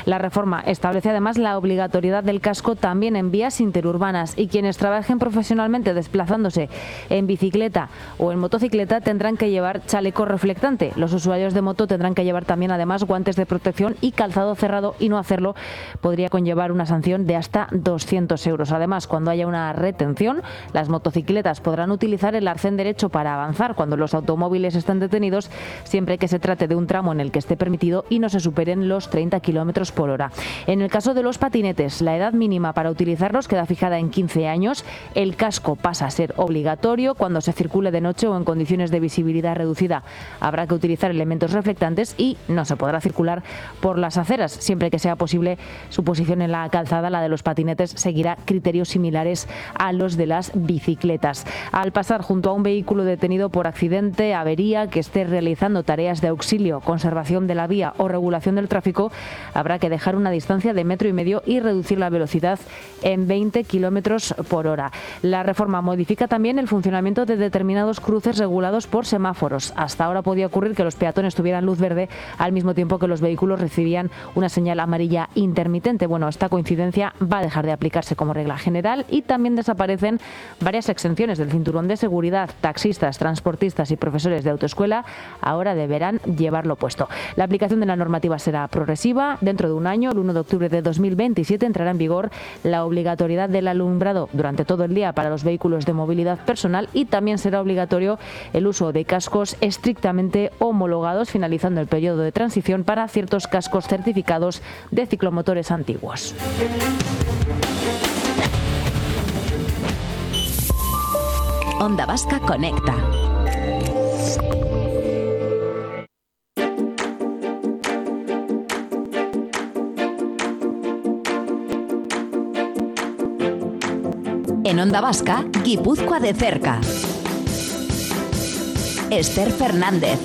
La reforma establece además la obligatoriedad del casco también en vías interurbanas, y quienes trabajen profesionalmente desplazándose en bicicleta o en motocicleta tendrán que llevar chaleco reflectante. Los usuarios de moto tendrán que llevar también además guantes de protección y calzado cerrado, y no hacerlo podría conllevar una sanción de hasta 200 euros. Además, cuando haya una retención, las motocicletas podrán utilizar el arcén derecho para avanzar cuando los automóviles estén detenidos, siempre que se trate de un tramo en el que esté permitido y no se superen los 30 kilómetros por hora. En el caso de los patinetes, la edad mínima para utilizarlos queda fijada en 15 años. El casco pasa a ser obligatorio cuando se circule de noche o en condiciones de visibilidad reducida. Habrá que utilizar elementos reflectantes y no se podrá circular por las aceras. Siempre que sea posible su posición en la calzada, la de los patinetes seguirá criterios similares a los de las bicicletas. Al pasar junto a un vehículo detenido por accidente, avería, que esté realizando tareas de auxilio, conservación de la vía o regulación del tráfico, habrá que dejar una distancia de 1,5 metros y reducir la velocidad en 20 kilómetros por hora. La reforma modifica también el funcionamiento de determinados cruces regulados por semáforos. Hasta ahora podía ocurrir que los peatones tuvieran luz verde al mismo tiempo que los vehículos recibían una señal amarilla intermitente. Bueno, esta coincidencia va a dejar de aplicarse como regla general, y también desaparecen varias exenciones del cinturón de seguridad. Taxistas, transportistas y profesores de autoescuela ahora deberán llevarlo puesto. La aplicación de la normativa será progresiva. Dentro de un año, el 1 de octubre de 2027, entrará en vigor la obligatoriedad del alumbrado durante todo el día para los vehículos de movilidad personal, y también será obligatorio el uso de cascos estrictamente homologados, finalizando el periodo de transición para ciertos cascos certificados de ciclomotores antiguos. Onda Vasca Conecta. En Onda Vasca, Guipúzcoa de cerca. Esther Fernández.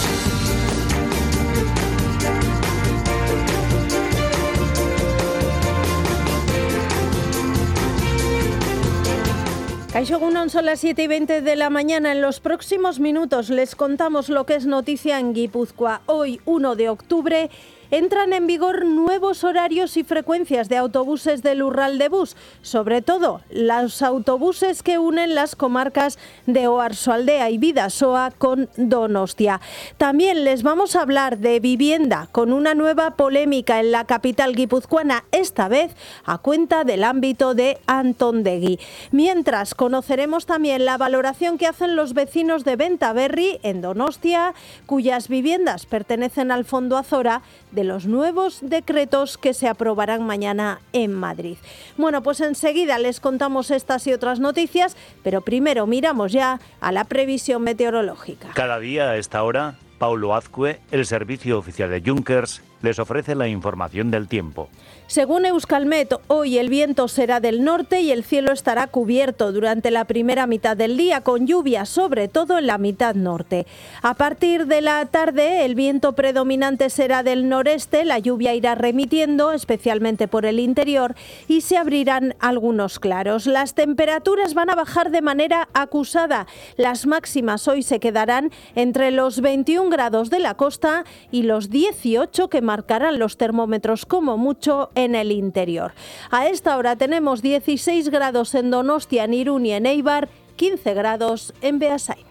Kaixo Egunon, son las 7:20 de la mañana. En los próximos minutos les contamos lo que es noticia en Guipúzcoa. Hoy, 1 de octubre, entran en vigor nuevos horarios y frecuencias de autobuses del Lurraldebus, sobre todo los autobuses que unen las comarcas de Oarsoaldea y Bidasoa con Donostia. También les vamos a hablar de vivienda, con una nueva polémica en la capital guipuzcoana, esta vez a cuenta del ámbito de Antondegui. Mientras, conoceremos también la valoración que hacen los vecinos de Bentaberri, en Donostia, cuyas viviendas pertenecen al Fondo Azora, de los nuevos decretos que se aprobarán mañana en Madrid. Bueno, pues enseguida les contamos estas y otras noticias, pero primero miramos ya a la previsión meteorológica. Cada día a esta hora, Paulo Azcue, el servicio oficial de Junkers, les ofrece la información del tiempo. Según Euskalmet, hoy el viento será del norte y el cielo estará cubierto durante la primera mitad del día, con lluvia sobre todo en la mitad norte. A partir de la tarde, el viento predominante será del noreste, la lluvia irá remitiendo, especialmente por el interior, y se abrirán algunos claros. Las temperaturas van a bajar de manera acusada. Las máximas hoy se quedarán entre los 21 grados de la costa y los 18 que marcarán los termómetros como mucho en el interior. A esta hora tenemos 16 grados en Donostia, en Irún y en Eibar, 15 grados en Beasain.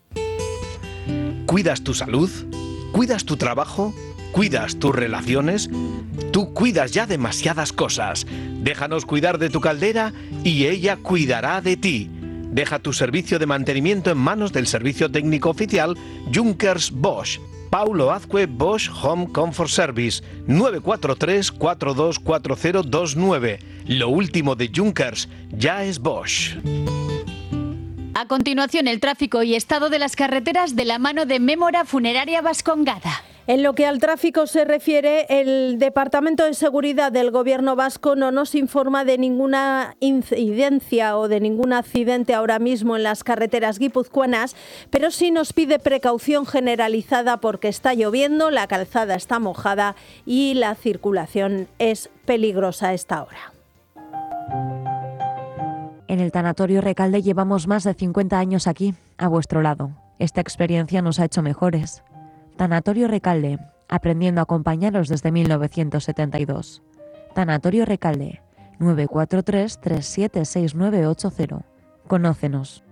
¿Cuidas tu salud? ¿Cuidas tu trabajo? ¿Cuidas tus relaciones? Tú cuidas ya demasiadas cosas. Déjanos cuidar de tu caldera y ella cuidará de ti. Deja tu servicio de mantenimiento en manos del servicio técnico oficial Junkers Bosch. Paulo Azcue Bosch Home Comfort Service, 943-424029. Lo último de Junkers ya es Bosch. A continuación, el tráfico y estado de las carreteras de la mano de Mémora Funeraria Vascongada. En lo que al tráfico se refiere, el Departamento de Seguridad del Gobierno vasco no nos informa de ninguna incidencia o de ningún accidente ahora mismo en las carreteras guipuzcoanas, pero sí nos pide precaución generalizada porque está lloviendo, la calzada está mojada y la circulación es peligrosa a esta hora. En el Tanatorio Recalde llevamos más de 50 años aquí, a vuestro lado. Esta experiencia nos ha hecho mejores. Tanatorio Recalde, aprendiendo a acompañaros desde 1972. Tanatorio Recalde, 943 376980. Conócenos.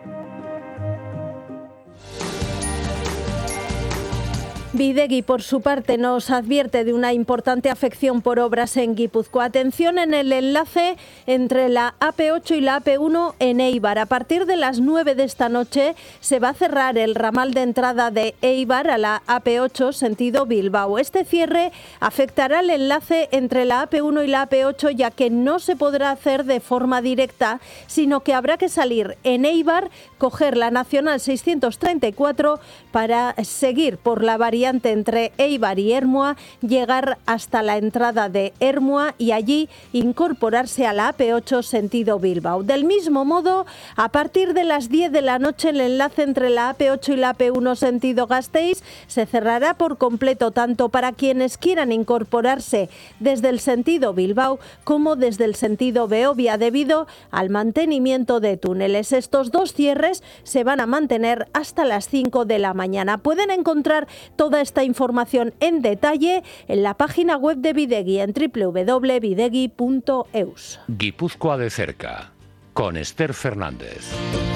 Bidegi, por su parte, nos advierte de una importante afección por obras en Guipúzcoa. Atención en el enlace entre la AP8 y la AP1 en Eibar. A partir de las 9 de esta noche se va a cerrar el ramal de entrada de Eibar a la AP8 sentido Bilbao. Este cierre afectará el enlace entre la AP1 y la AP8, ya que no se podrá hacer de forma directa, sino que habrá que salir en Eibar, coger la Nacional 634 para seguir por la variante entre Eibar y Ermua, llegar hasta la entrada de Ermua y allí incorporarse a la AP8 sentido Bilbao. Del mismo modo, a partir de las 10 de la noche el enlace entre la AP8 y la AP1 sentido Gasteiz se cerrará por completo, tanto para quienes quieran incorporarse desde el sentido Bilbao como desde el sentido Beovia, debido al mantenimiento de túneles. Estos dos cierres se van a mantener hasta las 5 de la mañana. Pueden encontrar toda esta información en detalle en la página web de Bidegi en www.bidegi.eus. Guipúzcoa de cerca, con Esther Fernández.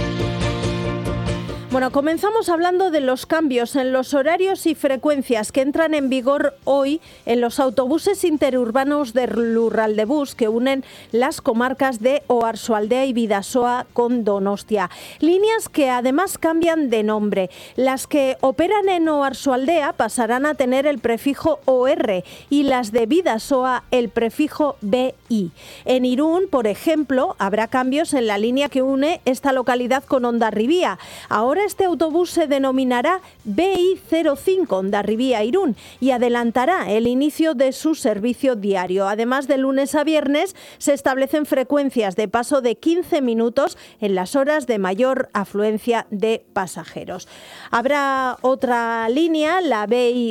Bueno, comenzamos hablando de los cambios en los horarios y frecuencias que entran en vigor hoy en los autobuses interurbanos de Lurraldebus que unen las comarcas de Oarsoaldea y Bidasoa con Donostia. Líneas que además cambian de nombre. Las que operan en Oarsoaldea pasarán a tener el prefijo OR y las de Bidasoa el prefijo BI. En Irún, por ejemplo, habrá cambios en la línea que une esta localidad con Hondarribía. Ahora este autobús se denominará BI05 Hondarribía-Irún y adelantará el inicio de su servicio diario. Además, de lunes a viernes se establecen frecuencias de paso de 15 minutos en las horas de mayor afluencia de pasajeros. Habrá otra línea, la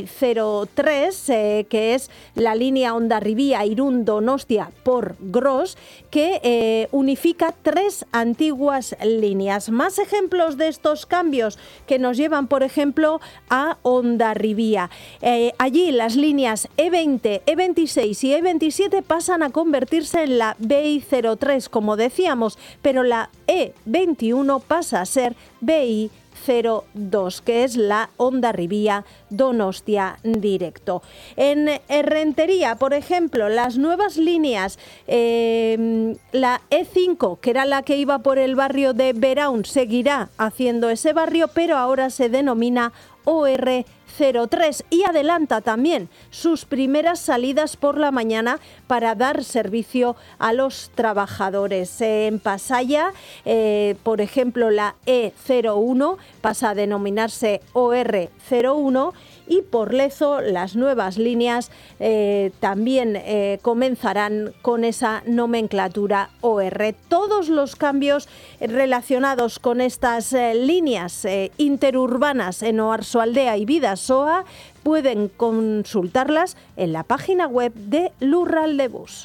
BI03, que es la línea Hondarribía-Irún-Donostia por Gros, que unifica tres antiguas líneas. Más ejemplos de estos cambios que nos llevan, por ejemplo, a Hondarribía. Allí las líneas E20, E26 y E27 pasan a convertirse en la BI03, como decíamos, pero la E21 pasa a ser BI02, que es la Hondarribía Donostia directo. En Errentería, por ejemplo, las nuevas líneas, la E5, que era la que iba por el barrio de Beraún, seguirá haciendo ese barrio, pero ahora se denomina OR03 y adelanta también sus primeras salidas por la mañana para dar servicio a los trabajadores. En Pasaya, por ejemplo, la E01 pasa a denominarse OR01 y por Lezo las nuevas líneas también comenzarán con esa nomenclatura OR. Todos los cambios relacionados con estas líneas interurbanas en Oarsoaldea y Bidasoa pueden consultarlas en la página web de Lurraldebus.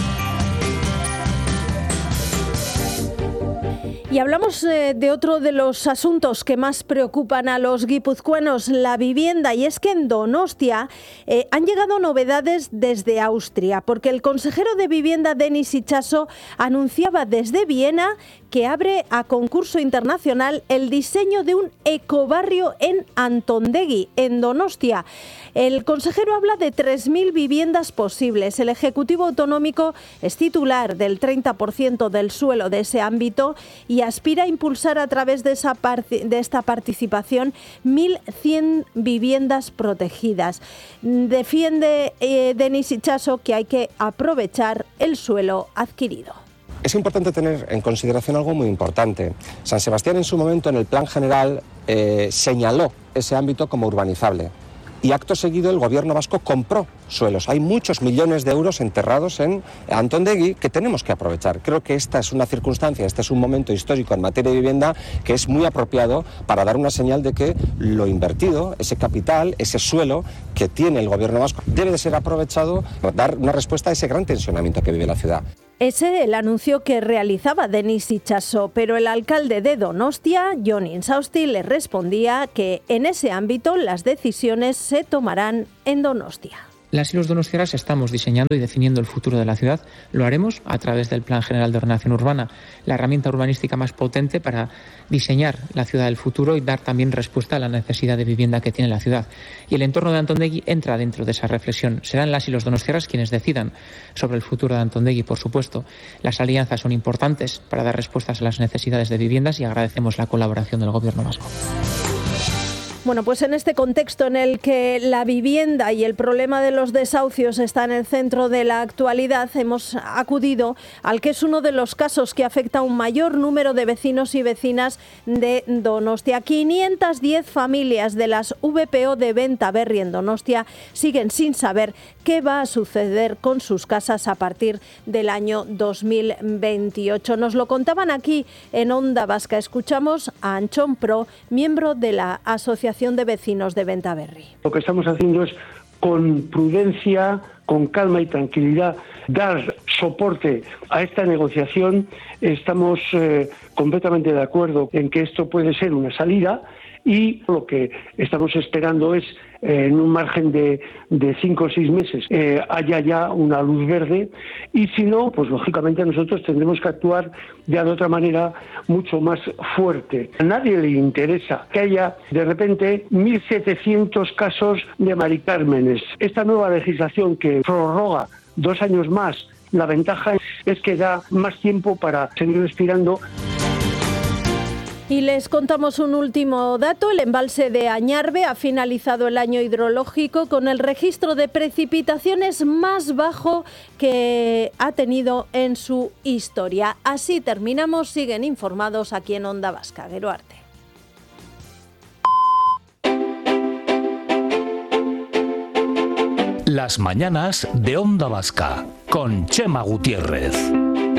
Y hablamos de otro de los asuntos que más preocupan a los guipuzcoanos, la vivienda, y es que en Donostia han llegado novedades desde Austria, porque el consejero de Vivienda, Denis Itxaso, anunciaba desde Viena que abre a concurso internacional el diseño de un ecobarrio en Antondegui, en Donostia. El consejero habla de 3.000 viviendas posibles. El Ejecutivo Autonómico es titular del 30% del suelo de ese ámbito y aspira a impulsar a través de esta participación 1.100 viviendas protegidas. Defiende Denis Itxaso que hay que aprovechar el suelo adquirido. Es importante tener en consideración algo muy importante. San Sebastián en su momento en el plan general señaló ese ámbito como urbanizable. Y acto seguido el gobierno vasco compró suelos. Hay muchos millones de euros enterrados en Antondegui que tenemos que aprovechar. Creo que esta es una circunstancia, este es un momento histórico en materia de vivienda que es muy apropiado para dar una señal de que lo invertido, ese capital, ese suelo que tiene el gobierno vasco, debe de ser aprovechado para dar una respuesta a ese gran tensionamiento que vive la ciudad. Ese el anuncio que realizaba Denis Itxaso, pero el alcalde de Donostia, Jon Insausti, le respondía que en ese ámbito las decisiones se tomarán en Donostia. Las y los donostiarras estamos diseñando y definiendo el futuro de la ciudad. Lo haremos a través del Plan General de Ordenación Urbana, la herramienta urbanística más potente para diseñar la ciudad del futuro y dar también respuesta a la necesidad de vivienda que tiene la ciudad. Y el entorno de Antondegui entra dentro de esa reflexión. Serán las y los donostiarras quienes decidan sobre el futuro de Antondegui, por supuesto. Las alianzas son importantes para dar respuestas a las necesidades de viviendas y agradecemos la colaboración del Gobierno vasco. Bueno, pues en este contexto en el que la vivienda y el problema de los desahucios está en el centro de la actualidad, hemos acudido al que es uno de los casos que afecta a un mayor número de vecinos y vecinas de Donostia. 510 familias de las VPO de Benta Berri en Donostia siguen sin saber qué va a suceder con sus casas a partir del año 2028. Nos lo contaban aquí en Onda Vasca. Escuchamos a Anchón Pro, miembro de la Asociación de Vecinos de Benta Berri. Lo que estamos haciendo es, con prudencia, con calma y tranquilidad, dar soporte a esta negociación. Estamos completamente de acuerdo en que esto puede ser una salida, y lo que estamos esperando es, en un margen de 5 o 6 meses, haya ya una luz verde, y si no, pues lógicamente nosotros tendremos que actuar ya de otra manera mucho más fuerte. A nadie le interesa que haya de repente 1.700 casos de Mari Cármenes. Esta nueva legislación que prorroga 2 años más, la ventaja es que da más tiempo para seguir respirando. Y les contamos un último dato. El embalse de Añarbe ha finalizado el año hidrológico con el registro de precipitaciones más bajo que ha tenido en su historia. Así terminamos. Siguen informados aquí en Onda Vasca. Geroarte. Las mañanas de Onda Vasca con Chema Gutiérrez.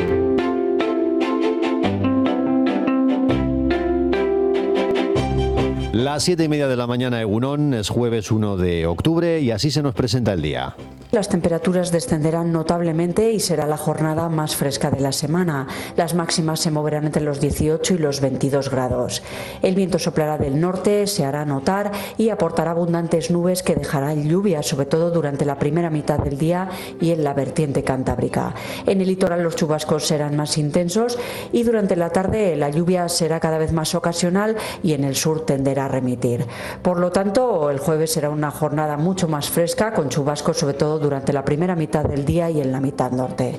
Las 7:30 de la mañana, Egunon, es jueves 1 de octubre y así se nos presenta el día. Las temperaturas descenderán notablemente y será la jornada más fresca de la semana. Las máximas se moverán entre los 18 y los 22 grados. El viento soplará del norte, se hará notar y aportará abundantes nubes que dejarán lluvia, sobre todo durante la primera mitad del día y en la vertiente cantábrica. En el litoral los chubascos serán más intensos y durante la tarde la lluvia será cada vez más ocasional y en el sur tenderá a remitir. Por lo tanto, el jueves será una jornada mucho más fresca, con chubascos sobre todo durante la primera mitad del día y en la mitad norte.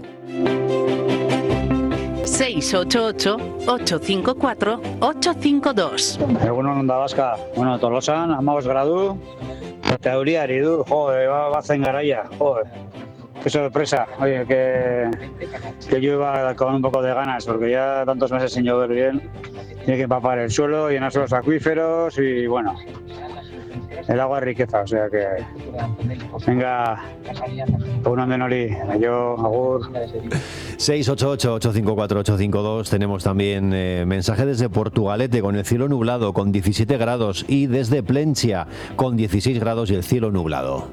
688-854-852. Egunon Onda Vasca, bueno, Tolosan, amabos gradu, teoriari du, joder, bazen garaia, joder. Qué sorpresa, oye, que llueva con un poco de ganas, porque ya tantos meses sin llover bien, tiene que empapar el suelo, llenarse los acuíferos y bueno, el agua es riqueza, o sea que venga, uno de Nori, yo, agur. 688-854-852. Tenemos también mensaje desde Portugalete con el cielo nublado con 17 grados y desde Plentzia con 16 grados y el cielo nublado.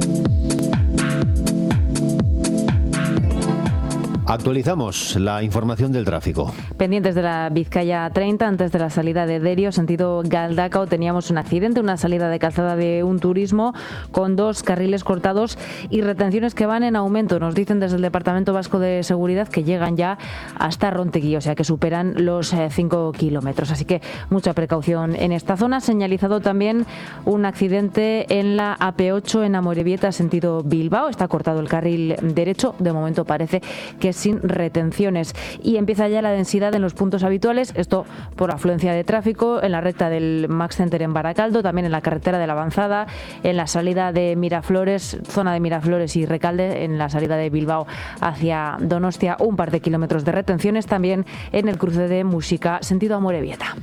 Actualizamos la información del tráfico. Pendientes de la Vizcaya 30, antes de la salida de Derio, sentido Galdacao, teníamos un accidente, una salida de calzada de un turismo con 2 carriles cortados y retenciones que van en aumento. Nos dicen desde el Departamento Vasco de Seguridad que llegan ya hasta Rontegui, o sea que superan los 5 kilómetros. Así que mucha precaución en esta zona. Señalizado también un accidente en la AP8 en Amorebieta, sentido Bilbao. Está cortado el carril derecho. De momento parece que sin retenciones. Y empieza ya la densidad en los puntos habituales, esto por afluencia de tráfico, en la recta del Max Center en Baracaldo, también en la carretera de la Avanzada, en la salida de Miraflores, zona de Miraflores y Recalde, en la salida de Bilbao hacia Donostia, un par de kilómetros de retenciones, también en el cruce de Muxica, sentido Amorebieta.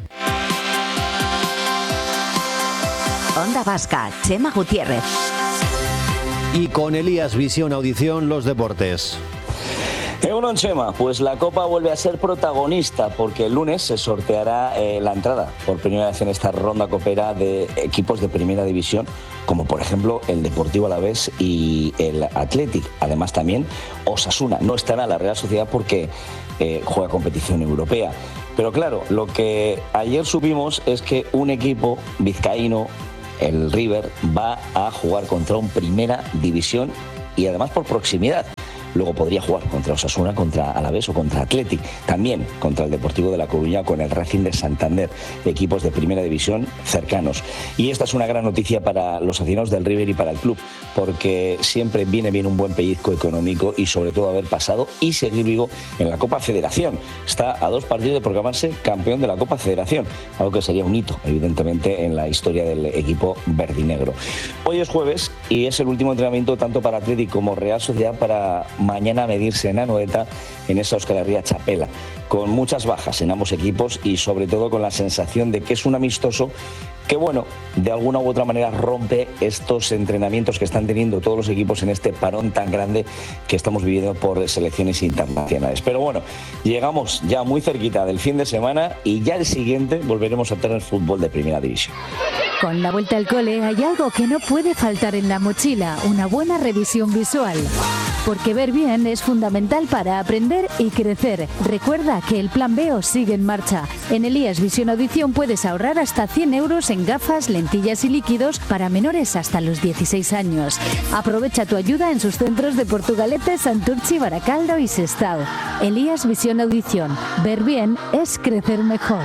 Onda Vasca, Chema Gutiérrez. Y con Elías Visión Audición, los deportes. Egunon, Chema, pues la Copa vuelve a ser protagonista porque el lunes se sorteará la entrada por primera vez en esta ronda copera de equipos de primera división, como por ejemplo el Deportivo Alavés y el Athletic. Además también Osasuna. No estará la Real Sociedad porque juega competición europea. Pero claro, lo que ayer supimos es que un equipo vizcaíno, el River, va a jugar contra un primera división y además por proximidad. Luego podría jugar contra Osasuna, contra Alavés o contra Athletic, también contra el Deportivo de La Coruña, con el Racing de Santander, equipos de primera división cercanos. Y esta es una gran noticia para los aficionados del River y para el club, porque siempre viene bien un buen pellizco económico y sobre todo haber pasado y seguir vivo en la Copa Federación. Está a 2 partidos de proclamarse campeón de la Copa Federación, algo que sería un hito, evidentemente, en la historia del equipo verdinegro. Hoy es jueves y es el último entrenamiento tanto para Athletic como Real Sociedad para mañana medirse en Anoeta, en esa Euskal Herria Txapela, con muchas bajas en ambos equipos y sobre todo con la sensación de que es un amistoso que, bueno, de alguna u otra manera rompe estos entrenamientos que están teniendo todos los equipos en este parón tan grande que estamos viviendo por selecciones internacionales. Pero bueno, llegamos ya muy cerquita del fin de semana y ya el siguiente volveremos a tener fútbol de primera división. Con la vuelta al cole hay algo que no puede faltar en la mochila, una buena revisión visual. Porque ver bien es fundamental para aprender y crecer. Recuerda que el Plan B sigue en marcha. En Elías Visión Audición puedes ahorrar hasta 100 euros en gafas, lentillas y líquidos para menores hasta los 16 años. Aprovecha tu ayuda en sus centros de Portugalete, Santurchi, Baracaldo y Sestao. Elías Visión Audición. Ver bien es crecer mejor.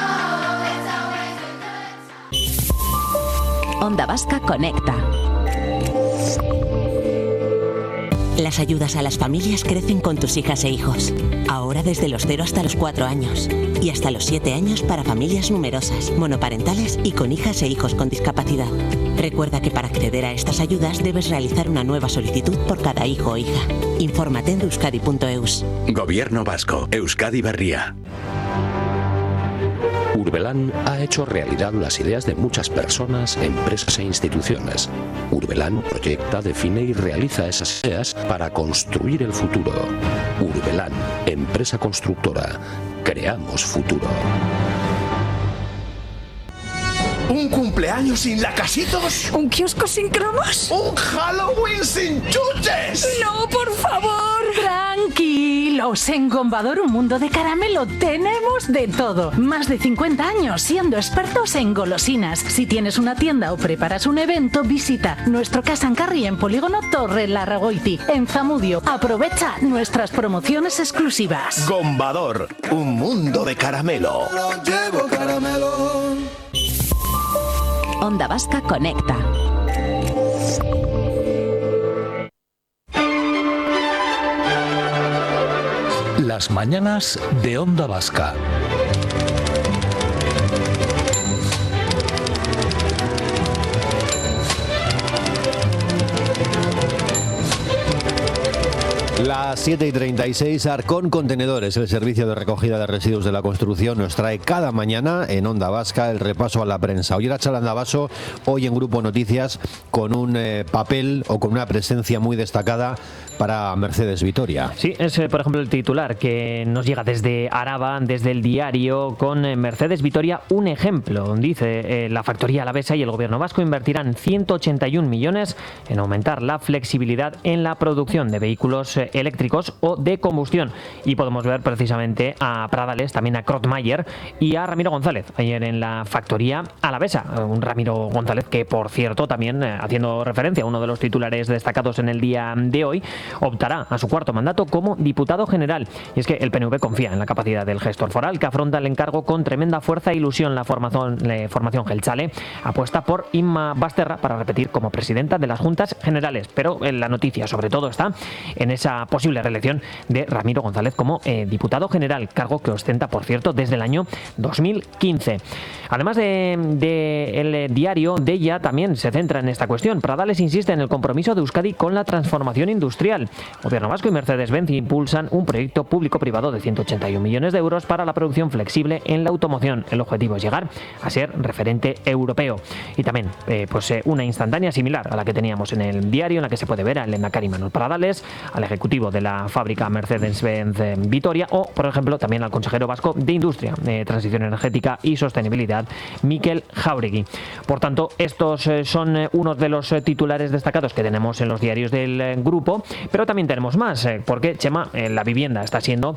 Onda Vasca Conecta. Las ayudas a las familias crecen con tus hijas e hijos. Ahora desde los 0 hasta los 4 años. Y hasta los 7 años para familias numerosas, monoparentales y con hijas e hijos con discapacidad. Recuerda que para acceder a estas ayudas debes realizar una nueva solicitud por cada hijo o hija. Infórmate en euskadi.eus. Gobierno Vasco. Euskadi Berria. Urbelán ha hecho realidad las ideas de muchas personas, empresas e instituciones. Urbelán proyecta, define y realiza esas ideas para construir el futuro. Urbelán, empresa constructora. Creamos futuro. ¿Un cumpleaños sin lacasitos? ¿Un kiosco sin cromos? ¡Un Halloween sin chuches! ¡No, por favor! Tranquilos, en Gombador Un Mundo de Caramelo tenemos de todo. Más de 50 años siendo expertos en golosinas. Si tienes una tienda o preparas un evento, visita nuestro Cash and Carry en Polígono Torre Larragoiti, en Zamudio. Aprovecha nuestras promociones exclusivas. Gombador, Un Mundo de Caramelo. Llevo caramelo. Onda Vasca Conecta. Las mañanas de Onda Vasca. Las 7:36, Arcón Contenedores, el servicio de recogida de residuos de la construcción, nos trae cada mañana en Onda Vasca el repaso a la prensa. Hoy era Chalandabaso, hoy en Grupo Noticias, con un papel o con una presencia muy destacada para Mercedes Vitoria. Sí, es por ejemplo el titular que nos llega desde Araba, desde el diario, con Mercedes Vitoria, un ejemplo. Dice la factoría alavesa y el gobierno vasco invertirán 181 millones en aumentar la flexibilidad en la producción de vehículos eléctricos o de combustión. Y podemos ver precisamente a Pradales, también a Krotmayer y a Ramiro González ayer en la factoría alavesa. Un Ramiro González que, por cierto, también haciendo referencia a uno de los titulares destacados en el día de hoy, optará a su cuarto mandato como diputado general. Y es que el PNV confía en la capacidad del gestor foral, que afronta el encargo con tremenda fuerza e ilusión. La formación Geltzale apuesta por Inma Basterra para repetir como presidenta de las Juntas Generales. Pero la noticia sobre todo está en esa posible reelección de Ramiro González como diputado general, cargo que ostenta, por cierto, desde el año 2015. Además el diario Deia también se centra en esta cuestión. Pradales insiste en el compromiso de Euskadi con la transformación industrial. Gobierno vasco y Mercedes-Benz impulsan un proyecto público-privado de 181 millones de euros para la producción flexible en la automoción. El objetivo es llegar a ser referente europeo. Y también una instantánea similar a la que teníamos en el diario, en la que se puede ver al lehendakari Manuel Pradales, al ejecutivo ejecutivo de la fábrica Mercedes-Benz Vitoria, o, por ejemplo, también al consejero vasco de Industria, Transición Energética y Sostenibilidad, Mikel Jáuregui. Por tanto, estos son unos de los titulares destacados que tenemos en los diarios del grupo, pero también tenemos más, porque, Chema, la vivienda está siendo,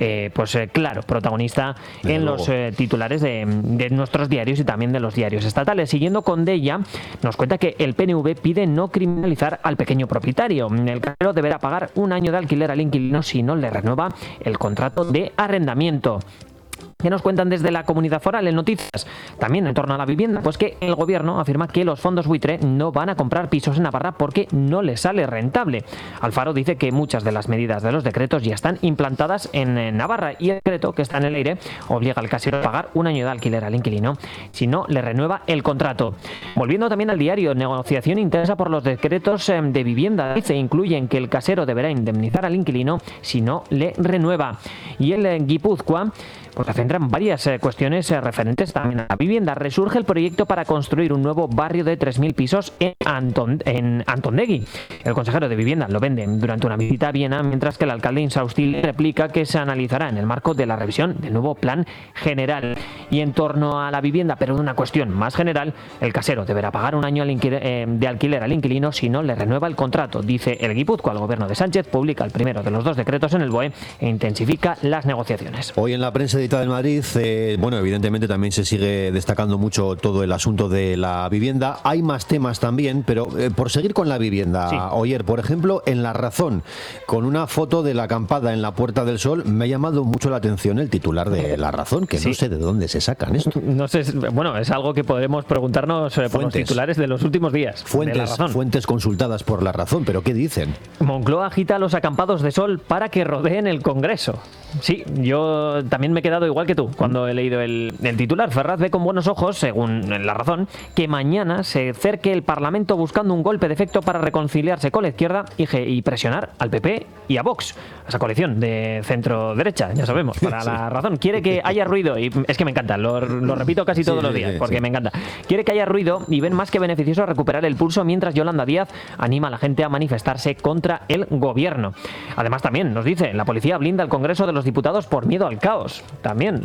claro, protagonista en los titulares de nuestros diarios y también de los diarios estatales. Siguiendo con Deia, nos cuenta que el PNV pide no criminalizar al pequeño propietario. El casero deberá pagar un año de alquiler al inquilino si no le renueva el contrato de arrendamiento. ¿Qué nos cuentan desde la Comunidad Foral en noticias? También en torno a la vivienda, pues que el gobierno afirma que los fondos buitre no van a comprar pisos en Navarra porque no les sale rentable. Alfaro dice que muchas de las medidas de los decretos ya están implantadas en Navarra y el decreto que está en el aire obliga al casero a pagar un año de alquiler al inquilino si no le renueva el contrato. Volviendo también al diario, negociación intensa por los decretos de vivienda. Dice, incluyen que el casero deberá indemnizar al inquilino si no le renueva. Y el Guipúzcoa pues centran varias cuestiones referentes también a la vivienda. Resurge el proyecto para construir un nuevo barrio de 3.000 pisos en Antondegui. El consejero de Vivienda lo vende durante una visita a Viena, mientras que el alcalde Insaustil replica que se analizará en el marco de la revisión del nuevo plan general. Y en torno a la vivienda, pero de una cuestión más general, el casero deberá pagar un año de alquiler al inquilino si no le renueva el contrato. Dice el Guipúzcoa, el gobierno de Sánchez publica el primero de los dos decretos en el BOE e intensifica las negociaciones. Hoy en la prensa del Madrid, evidentemente también se sigue destacando mucho todo el asunto de la vivienda. Hay más temas también, pero por seguir con la vivienda, sí. Oyer, por ejemplo, en La Razón, con una foto de la acampada en la Puerta del Sol, me ha llamado mucho la atención el titular de La Razón, que sí. No sé de dónde se sacan esto. No sé, bueno, es algo que podremos preguntarnos por los titulares de los últimos días. Fuentes consultadas por La Razón, pero ¿qué dicen? Moncloa agita a los acampados de sol para que rodeen el Congreso. Sí, yo también me he quedado igual que tú cuando he leído el titular. Ferraz ve con buenos ojos, según La Razón, que mañana se cerque el Parlamento buscando un golpe de efecto para reconciliarse con la izquierda y presionar al PP y a Vox, esa coalición de centro-derecha, ya sabemos, para La Razón. Quiere que haya ruido, y es que me encanta, lo repito casi todos los días, porque me encanta. Quiere que haya ruido y ven más que beneficioso recuperar el pulso, mientras Yolanda Díaz anima a la gente a manifestarse contra el gobierno. Además, también nos dice, la policía blinda el Congreso de los Diputados por miedo al caos. También.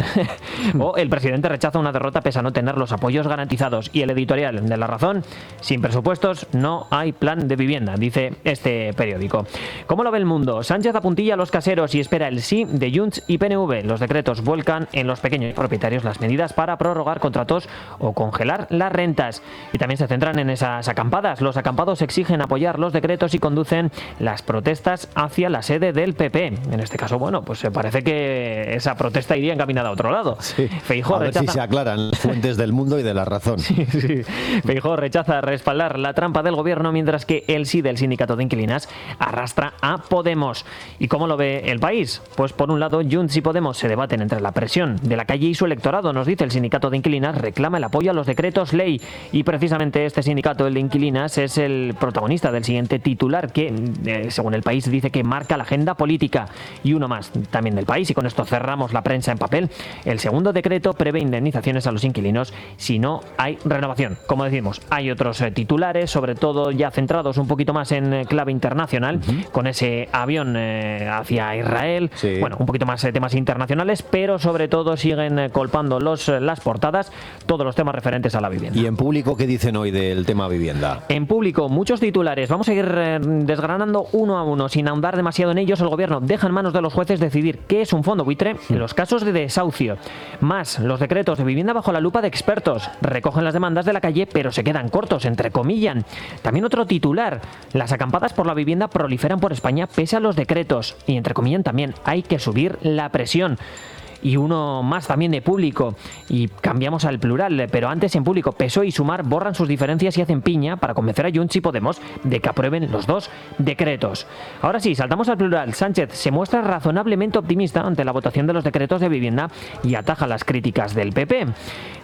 O el presidente rechaza una derrota pese a no tener los apoyos garantizados. Y el editorial de La Razón, sin presupuestos no hay plan de vivienda, dice este periódico. ¿Cómo lo ve El Mundo? Sánchez apuntilla a los caseros y espera el sí de Junts y PNV. Los decretos vuelcan en los pequeños propietarios las medidas para prorrogar contratos o congelar las rentas. Y también se centran en esas acampadas. Los acampados exigen apoyar los decretos y conducen las protestas hacia la sede del PP. En este caso, bueno, pues parece que esa protesta iría encaminada a otro lado. Sí. Feijóo rechaza... si se aclaran las fuentes del Mundo y de La Razón. Sí. Feijóo rechaza respaldar la trampa del gobierno, mientras que el sí del sindicato de inquilinas arrastra a Podemos. ¿Y cómo lo ve El País? Pues por un lado, Junts y Podemos se debaten entre la presión de la calle y su electorado. Nos dice, el sindicato de inquilinas reclama el apoyo a los decretos ley, y precisamente este sindicato, el de inquilinas, es el protagonista del siguiente titular que, según El País, dice que marca la agenda política. Y uno más también del País, y con esto cerramos la prensa en papel. El segundo decreto prevé indemnizaciones a los inquilinos si no hay renovación. Como decimos, hay otros titulares, sobre todo ya centrados un poquito más en clave internacional, con ese avión hacia Israel, bueno, un poquito más temas internacionales, pero sobre todo siguen colpando las portadas todos los temas referentes a la vivienda. ¿Y en Público qué dicen hoy del tema vivienda? En Público, muchos titulares. Vamos a ir desgranando uno a uno, sin ahondar demasiado en ellos. El gobierno deja en manos de los jueces decidir qué es un fondo buitre en los casos de desahucio. Más los decretos de vivienda bajo la lupa de expertos. Recogen las demandas de la calle, pero se quedan cortos, entrecomillan. También otro titular. Las acampadas por la vivienda proliferan por España pese a los decretos. Y entrecomillan también, hay que subir la presión. Y uno más también de Público, y cambiamos al plural, pero antes en Público, PSOE y Sumar borran sus diferencias y hacen piña para convencer a Junts y Podemos de que aprueben los dos decretos. Ahora sí, saltamos al plural. Sánchez se muestra razonablemente optimista ante la votación de los decretos de vivienda y ataja las críticas del PP.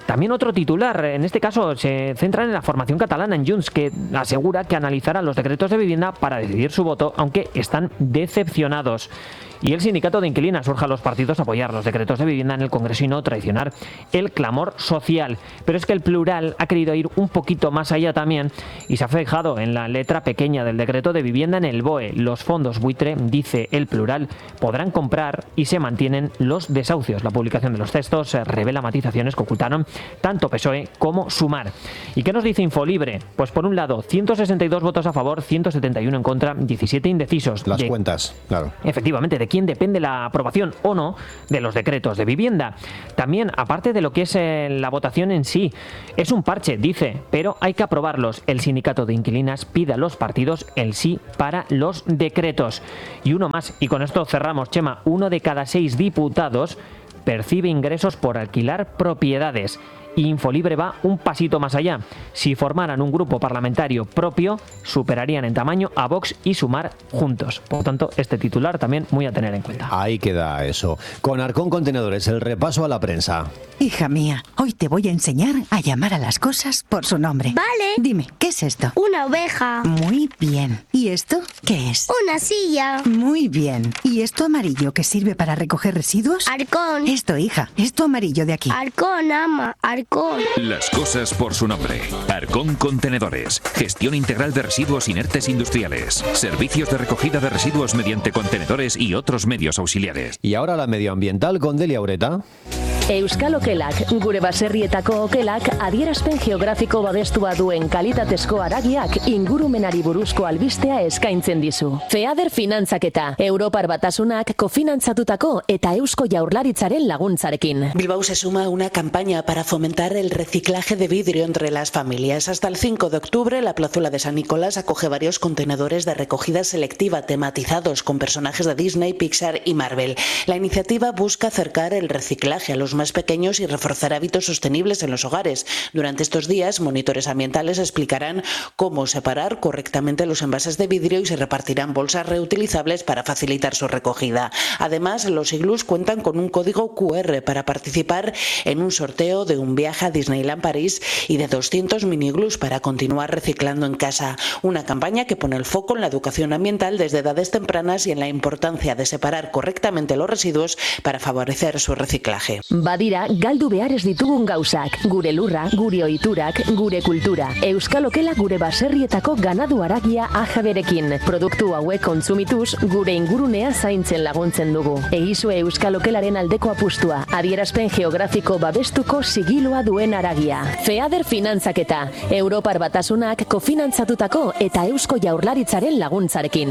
También otro titular, en este caso se centra en la formación catalana, en Junts, que asegura que analizará los decretos de vivienda para decidir su voto, aunque están decepcionados. Y el sindicato de inquilinas urge a los partidos a apoyar los decretos de vivienda en el Congreso y no traicionar el clamor social. Pero es que el Plural ha querido ir un poquito más allá también y se ha fijado en la letra pequeña del decreto de vivienda en el BOE. Los fondos buitre, dice el Plural, podrán comprar y se mantienen los desahucios. La publicación de los textos revela matizaciones que ocultaron tanto PSOE como Sumar. ¿Y qué nos dice Infolibre? Pues por un lado, 162 votos a favor, 171 en contra, 17 indecisos. Las cuentas, claro. Efectivamente, de quién depende la aprobación o no de los decretos de vivienda. También, aparte de lo que es la votación en sí, es un parche, dice, pero hay que aprobarlos. El sindicato de inquilinas pide a los partidos el sí para los decretos. Y uno más, y con esto cerramos, Chema, 1 de cada 6 diputados percibe ingresos por alquilar propiedades. Y Infolibre va un pasito más allá. Si formaran un grupo parlamentario propio, superarían en tamaño a Vox y Sumar juntos. Por tanto, este titular también muy a tener en cuenta. Ahí queda eso. Con Arcón Contenedores, el repaso a la prensa. Hija mía, hoy te voy a enseñar a llamar a las cosas por su nombre. Vale. Dime, ¿qué es esto? Una oveja. Muy bien. ¿Y esto qué es? Una silla. Muy bien. ¿Y esto amarillo que sirve para recoger residuos? Arcón. Esto, hija, esto amarillo de aquí. Arcón, ama. Arcón. Las cosas por su nombre. Arcón Contenedores. Gestión integral de residuos inertes industriales. Servicios de recogida de residuos mediante contenedores y otros medios auxiliares. Y ahora la medioambiental con Delia Ureta. Euskal Okelak, gure baserrietako okelak adierazpen geografiko babestua duen kalitatezko haragiak ingurumenari buruzko albistea eskaintzen dizu. FEADER finantzaketa, Europar Batasunak kofinantzatutako eta Eusko Jaurlaritzaren laguntzarekin. Bilbao se suma a una campaña para fomentar el reciclaje de vidrio entre las familias. Hasta el 5 de octubre, la plazuela de San Nicolás acoge varios contenedores de recogida selectiva tematizados con personajes de Disney, Pixar y Marvel. La iniciativa busca acercar el reciclaje a los más pequeños y reforzar hábitos sostenibles en los hogares. Durante estos días, monitores ambientales explicarán cómo separar correctamente los envases de vidrio y se repartirán bolsas reutilizables para facilitar su recogida. Además, los iglús cuentan con un código QR para participar en un sorteo de un viaje a Disneyland París y de 200 mini iglús para continuar reciclando en casa. Una campaña que pone el foco en la educación ambiental desde edades tempranas y en la importancia de separar correctamente los residuos para favorecer su reciclaje. Badira, galdu behar ez ditugun gauzak, gure lurra, gure ohiturak, gure kultura. Euskal Okela gure baserrietako ganadu haragia ajaberekin. Produktu hauek kontsumituz, gure ingurunea zaintzen laguntzen dugu. Egizue Euskal Okelaren aldeko apustua, adierazpen geografiko babestuko sigiloa duen haragia. FEADER finantzaketa, Europar Batasunak kofinantzatutako eta Eusko Jaurlaritzaren laguntzarekin.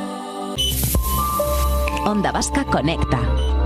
Onda Vasca Conecta.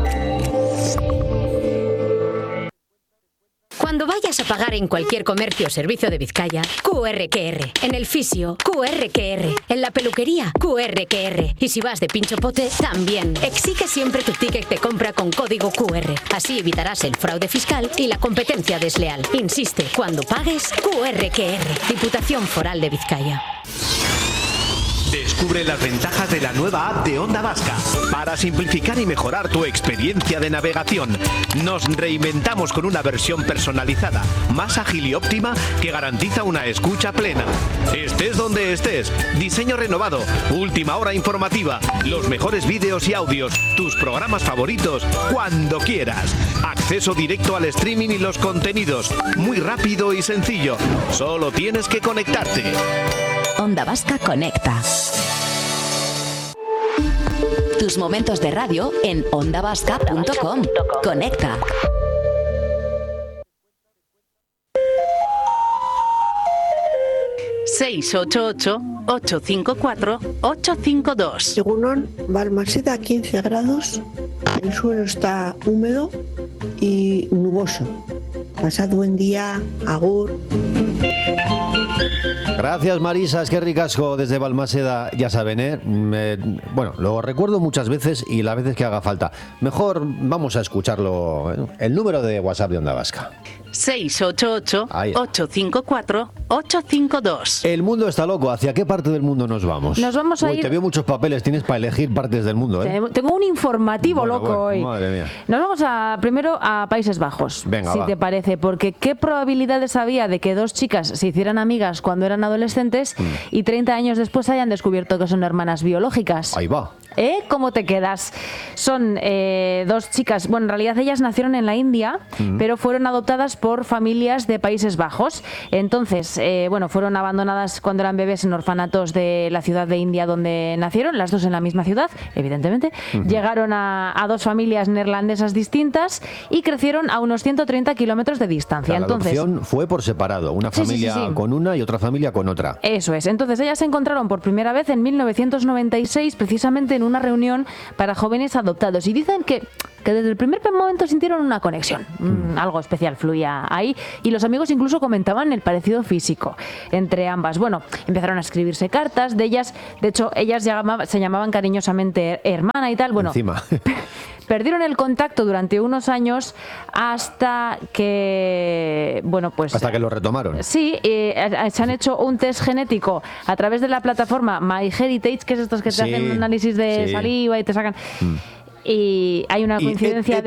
Cuando vayas a pagar en cualquier comercio o servicio de Vizcaya, QRQR. En el fisio, QRQR. En la peluquería, QRQR. Y si vas de pincho pote, también. Exige siempre tu ticket de compra con código QR. Así evitarás el fraude fiscal y la competencia desleal. Insiste, cuando pagues, QRQR. Diputación Foral de Vizcaya. Descubre las ventajas de la nueva app de Onda Vasca. Para simplificar y mejorar tu experiencia de navegación, nos reinventamos con una versión personalizada, más ágil y óptima que garantiza una escucha plena. Estés donde estés, diseño renovado, última hora informativa, los mejores vídeos y audios, tus programas favoritos, cuando quieras. Acceso directo al streaming y los contenidos, muy rápido y sencillo. Solo tienes que conectarte. Onda Vasca Conecta. Tus momentos de radio en ondavasca.com. Conecta. ...688-854-852. Egunon, Balmaseda 15 grados, el suelo está húmedo y nuboso. Pasad buen día, agur. Gracias, Marisa, es que ricasco desde Balmaseda, ya saben, bueno, lo recuerdo muchas veces y las veces que haga falta. Mejor vamos a escucharlo, el número de WhatsApp de Onda Vasca. 688-854-852. El mundo está loco. ¿Hacia qué parte del mundo nos vamos? Nos vamos a ir... Te veo muchos papeles, tienes para elegir partes del mundo, ¿eh? Tengo un informativo loco hoy. Madre mía. Nos vamos primero a Países Bajos, Venga, si te parece, porque ¿qué probabilidades había de que dos chicas se hicieran amigas cuando eran adolescentes y 30 años después hayan descubierto que son hermanas biológicas? Ahí va. ¿Cómo te quedas? Son dos chicas, bueno, en realidad ellas nacieron en la India, pero fueron adoptadas por familias de Países Bajos. Entonces, fueron abandonadas cuando eran bebés en orfanatos de la ciudad de India donde nacieron, las dos en la misma ciudad, evidentemente. Llegaron a dos familias neerlandesas distintas y crecieron a unos 130 kilómetros de distancia. La adopción fue por separado, una familia con una y otra familia con otra. Eso es. Entonces, ellas se encontraron por primera vez en 1996, precisamente en una reunión para jóvenes adoptados, y dicen que desde el primer momento sintieron una conexión, algo especial fluía ahí, y los amigos incluso comentaban el parecido físico entre ambas. Bueno, empezaron a escribirse cartas, de hecho ellas se llamaban cariñosamente hermana y tal. Bueno, encima. Perdieron el contacto durante unos años hasta que, hasta que lo retomaron. Sí, se han hecho un test genético a través de la plataforma MyHeritage, que es estos que te hacen un análisis de saliva y te sacan... Y hay una coincidencia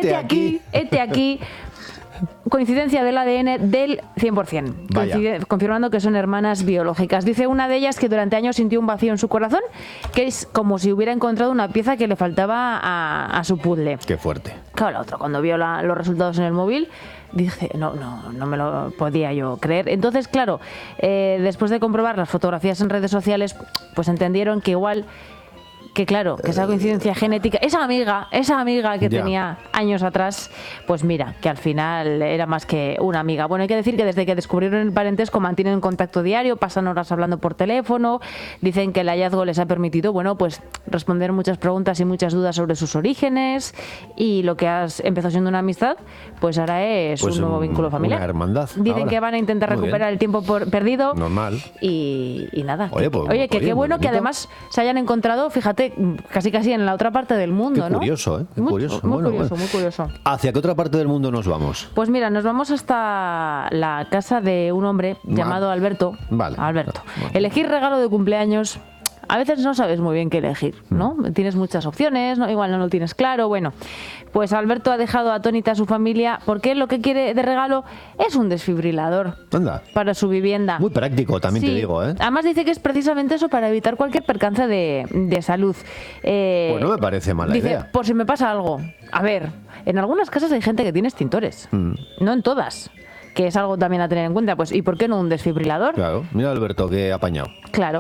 aquí, coincidencia del ADN del 100%, confirmando que son hermanas biológicas. Dice una de ellas que durante años sintió un vacío en su corazón, que es como si hubiera encontrado una pieza que le faltaba a su puzzle. Qué fuerte. Claro, la otra, cuando vio los resultados en el móvil, dije, no me lo podía yo creer. Entonces, claro, después de comprobar las fotografías en redes sociales, pues entendieron que igual... que esa coincidencia genética, esa amiga que tenía años atrás, pues mira, que al final era más que una amiga. Bueno, hay que decir que desde que descubrieron el parentesco mantienen contacto diario, pasan horas hablando por teléfono, dicen que el hallazgo les ha permitido, pues responder muchas preguntas y muchas dudas sobre sus orígenes, y lo que empezó siendo una amistad, pues ahora es un nuevo vínculo familiar. Una hermandad. Dicen que van a intentar recuperar el tiempo perdido. Normal. Y nada. Oye, qué bueno que además se hayan encontrado, fíjate, casi en la otra parte del mundo, Qué curioso, ¿no? Qué curioso. Muy curioso. ¿Hacia qué otra parte del mundo nos vamos? Pues mira, nos vamos hasta la casa de un hombre llamado Alberto. Vale. Alberto. Elegir regalo de cumpleaños. A veces no sabes muy bien qué elegir, ¿no? Tienes muchas opciones, igual no lo tienes claro. Bueno, pues Alberto ha dejado atónita a su familia porque lo que quiere de regalo es un desfibrilador. Anda. Para su vivienda. Muy práctico, también te digo, ¿eh? Además dice que es precisamente eso, para evitar cualquier percance de salud. Pues no me parece mala idea. Dice, por si me pasa algo. A ver, en algunas casas hay gente que tiene extintores. No en todas. Que es algo también a tener en cuenta, pues, ¿y por qué no un desfibrilador? Claro, mira Alberto, que apañado. Claro,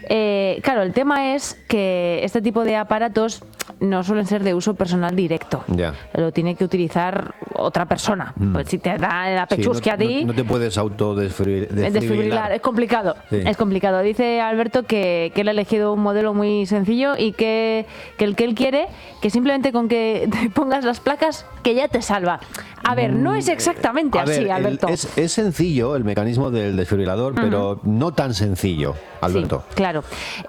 el tema es que este tipo de aparatos no suelen ser de uso personal directo. Ya. Lo tiene que utilizar otra persona. Pues si te da la pechusque a ti... No te puedes desfibrilar. Es complicado. Sí. Es complicado. Dice Alberto que él ha elegido un modelo muy sencillo y que el que él quiere, que simplemente con que te pongas las placas, que ya te salva. A ver, no es exactamente así, Alberto. Es sencillo el mecanismo del desfibrilador, pero no tan sencillo, Alberto. Sí, claro.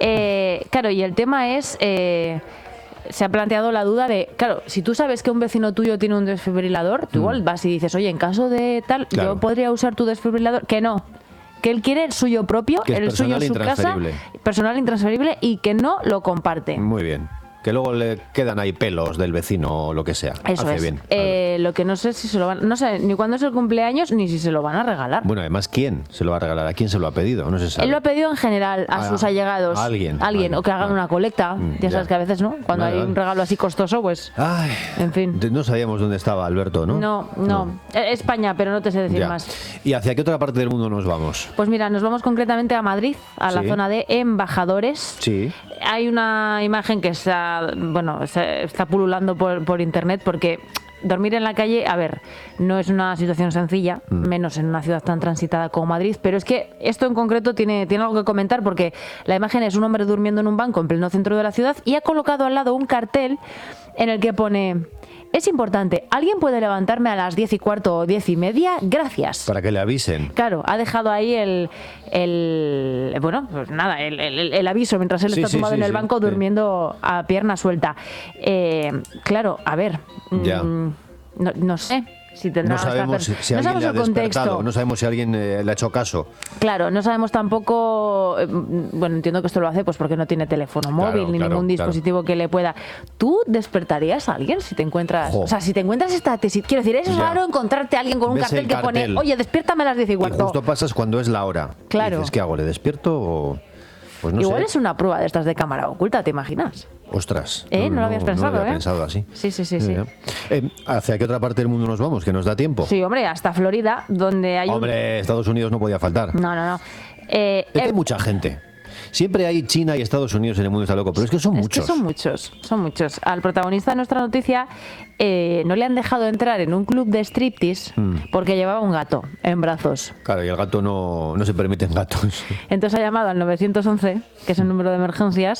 Y el tema es... se ha planteado la duda de, si tú sabes que un vecino tuyo tiene un desfibrilador, tú igual vas y dices, oye, en caso de tal, yo podría usar tu desfibrilador. Que no. Que él quiere el suyo propio, el suyo en su casa, personal intransferible, y que no lo comparte. Muy bien. Que luego le quedan ahí pelos del vecino o lo que sea. Eso Hace es. bien. Lo que no sé si se lo van... No sé ni cuándo es el cumpleaños ni si se lo van a regalar. Bueno, además, ¿quién se lo va a regalar? ¿A quién se lo ha pedido? No se sabe. Él lo ha pedido en general a sus allegados. Alguien. O que hagan una colecta. Ya sabes que a veces, ¿no? Cuando hay un regalo así costoso, pues... Ay, en fin. No sabíamos dónde estaba Alberto, ¿no? No. España, pero no te sé decir más. ¿Y hacia qué otra parte del mundo nos vamos? Pues mira, nos vamos concretamente a Madrid, a la zona de embajadores. Sí. Hay una imagen que está pululando por internet, porque dormir en la calle, a ver, no es una situación sencilla, menos en una ciudad tan transitada como Madrid, pero es que esto en concreto tiene algo que comentar, porque la imagen es un hombre durmiendo en un banco en pleno centro de la ciudad y ha colocado al lado un cartel en el que pone: es importante. ¿Alguien puede levantarme a las 10:15 o 10:30? Gracias. Para que le avisen. Claro, ha dejado ahí el aviso mientras él está tumbado en el banco durmiendo a pierna suelta. Claro, a ver, no sé. Si no sabemos si alguien le ha despertado, no sabemos si alguien le ha hecho caso. Claro, no sabemos tampoco, bueno, entiendo que esto lo hace pues porque no tiene teléfono móvil ni ningún dispositivo que le pueda. ¿Tú despertarías a alguien si te encuentras? O sea, si te encuentras esta tesis, quiero decir, es raro encontrarte a alguien con un cartel que pone, oye, despiértame a las 10:15. Y justo pasas cuando es la hora. Claro. Y dices, ¿qué hago? ¿Le despierto o...? Pues no Igual sé. es una prueba de estas de cámara oculta, ¿te imaginas? Ostras. No lo habías pensado, no lo había pensado así. Sí. ¿Hacia qué otra parte del mundo nos vamos? Que nos da tiempo. Sí, hombre, hasta Florida, donde hay Estados Unidos no podía faltar. No. Es que hay mucha gente. Siempre hay China y Estados Unidos en el mundo, está loco, pero es que son muchos. Son muchos. Al protagonista de nuestra noticia no le han dejado entrar en un club de striptease porque llevaba un gato en brazos. Claro, y el gato no se permiten gatos. Entonces ha llamado al 911, que es el número de emergencias,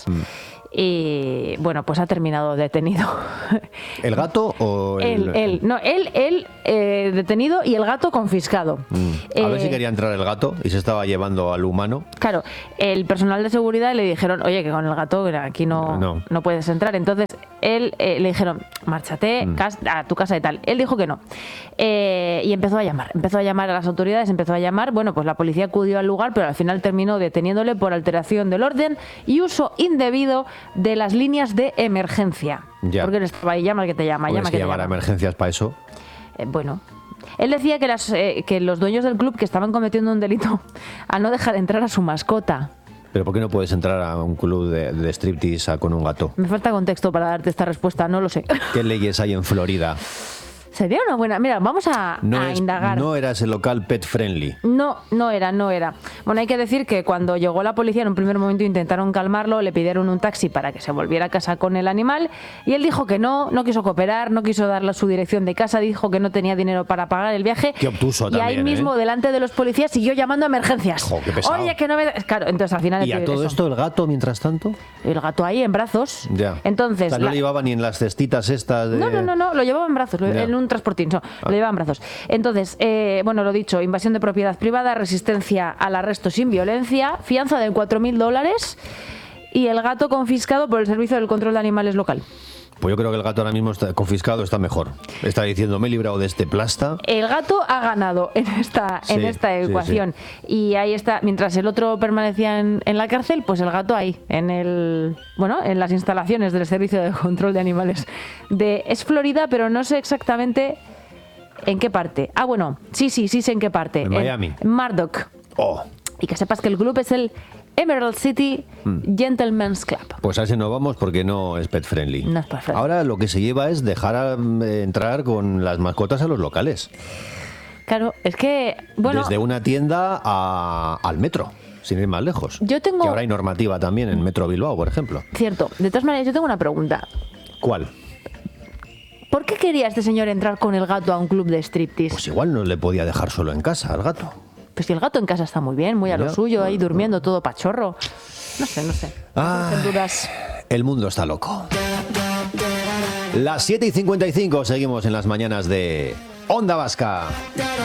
y bueno, pues ha terminado detenido. ¿El gato o él detenido y el gato confiscado. A ver si quería entrar el gato y se estaba llevando al humano. Claro, el personal de seguridad le dijeron, oye, que con el gato aquí no puedes entrar. Entonces le dijeron, márchate a tu casa y tal. Él dijo que no. Y empezó a llamar a las autoridades, bueno, pues la policía acudió al lugar, pero al final terminó deteniéndole por alteración del orden y uso indebido de las líneas de emergencia. Ya. Porque él estaba ahí, llama que te llama, llama que te llamar a emergencias para eso. Bueno, él decía que los dueños del club que estaban cometiendo un delito al no dejar entrar a su mascota. ¿Pero por qué no puedes entrar a un club de striptease con un gato? Me falta contexto para darte esta respuesta, no lo sé. ¿Qué leyes hay en Florida? Sería una buena... Mira, vamos a indagar. No era ese local pet friendly. No era. Bueno, hay que decir que cuando llegó la policía en un primer momento intentaron calmarlo, le pidieron un taxi para que se volviera a casa con el animal y él dijo que no quiso cooperar, no quiso darle su dirección de casa, dijo que no tenía dinero para pagar el viaje. Qué obtuso también, y ahí mismo, delante de los policías, siguió llamando a emergencias. Jo, qué pesado. Oye, que no me... Claro, entonces al final... ¿Y a todo esto el gato, mientras tanto? El gato ahí en brazos. Ya. Entonces... O sea, no lo llevaba ni en las cestitas estas de... No, lo llevaba en brazos, en un transportín. Lo llevaba en brazos. Entonces, bueno, lo dicho, invasión de propiedad privada, resistencia al arresto sin violencia, fianza de $4.000 y el gato confiscado por el Servicio del Control de Animales local. Pues yo creo que el gato ahora mismo está confiscado, está mejor. Está diciendo, me he librado de este plasta. El gato ha ganado en esta ecuación. Sí. Y ahí está, mientras el otro permanecía en la cárcel, pues el gato ahí, en las instalaciones del Servicio de Control de Animales. Es Florida, pero no sé exactamente en qué parte. Ah, bueno, sí sé en qué parte. En Miami. En Murdoch. Oh. Y que sepas que el club es el Emerald City Gentlemen's Club. Pues a ese no vamos porque no es pet friendly. No es pet friendly. Ahora lo que se lleva es dejar entrar con las mascotas a los locales. Claro, es que, bueno... Desde una tienda al metro, sin ir más lejos. Yo tengo... Que ahora hay normativa también en Metro Bilbao, por ejemplo. Cierto. De todas maneras, yo tengo una pregunta. ¿Cuál? ¿Por qué quería este señor entrar con el gato a un club de striptease? Pues igual no le podía dejar solo en casa al gato. Pues si el gato en casa está muy bien, muy a lo suyo, ahí durmiendo todo pachorro. No sé. Dudas. El mundo está loco. Las 7:55 seguimos en las mañanas de Onda Vasca.